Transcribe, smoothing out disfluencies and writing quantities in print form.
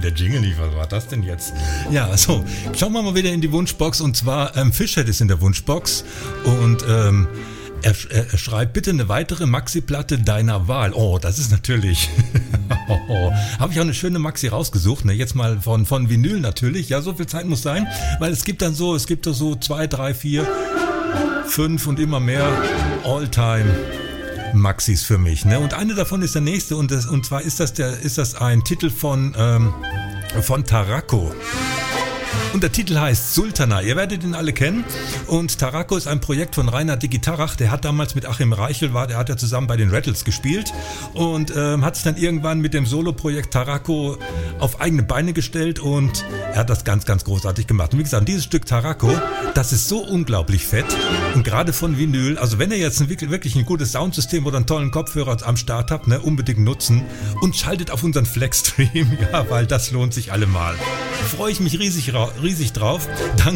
kam der Jingle nicht, was war das denn jetzt? Ja, so, schauen wir mal wieder in die Wunschbox und zwar Fischhead ist in der Wunschbox und er schreibt, bitte eine weitere Maxi-Platte deiner Wahl. Oh, das ist natürlich... Habe ich auch eine schöne Maxi rausgesucht, ne? Jetzt mal von Vinyl natürlich. Ja, so viel Zeit muss sein, weil es gibt da so 2, 3, 4, 5 und immer mehr All-Time Maxis für mich, ne? Und eine davon ist der nächste und zwar ist das ein Titel von Tarako. Und der Titel heißt Sultana. Ihr werdet ihn alle kennen. Und Tarako ist ein Projekt von Rainer Digitarach. Der hat damals mit Achim Reichel, der hat ja zusammen bei den Rattles gespielt und hat sich dann irgendwann mit dem Solo-Projekt Tarako auf eigene Beine gestellt und er hat das ganz, ganz großartig gemacht. Und wie gesagt, dieses Stück Tarako, das ist so unglaublich fett und gerade von Vinyl, also wenn ihr jetzt wirklich ein gutes Soundsystem oder einen tollen Kopfhörer am Start habt, ne, unbedingt nutzen und schaltet auf unseren Flex-Stream, ja, weil das lohnt sich allemal. Freue ich mich riesig drauf. Danke.